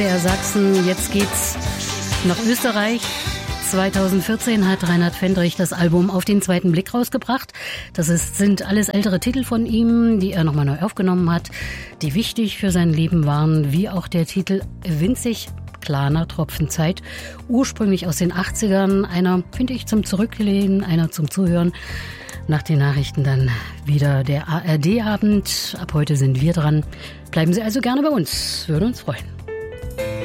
Der Sachsen, jetzt geht's nach Österreich. 2014 hat Reinhard Fendrich das Album Auf den zweiten Blick rausgebracht. Sind alles ältere Titel von ihm, die er nochmal neu aufgenommen hat, die wichtig für sein Leben waren, wie auch der Titel Winzig kleiner Tropfen Zeit, ursprünglich aus den 80ern, einer, finde ich, zum Zurücklehnen, einer zum Zuhören. Nach den Nachrichten dann wieder der ARD-Abend. Ab heute sind wir dran. Bleiben Sie also gerne bei uns, würde uns freuen.